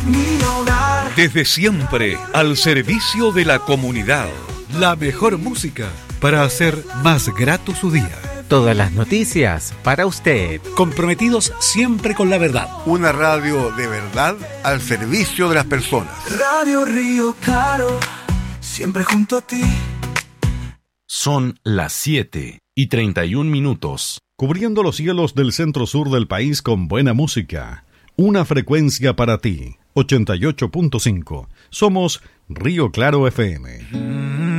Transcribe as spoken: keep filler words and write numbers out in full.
mi hogar. Desde siempre, al servicio de la comunidad. La mejor música para hacer más grato su día. Todas las noticias para usted. Comprometidos siempre con la verdad. Una radio de verdad al servicio de las personas. Radio Río Claro, siempre junto a ti. Son las siete y treinta y un minutos. Cubriendo los cielos del centro-sur del país con buena música. Una frecuencia para ti. ochenta y ocho punto cinco. Somos Río Claro F M.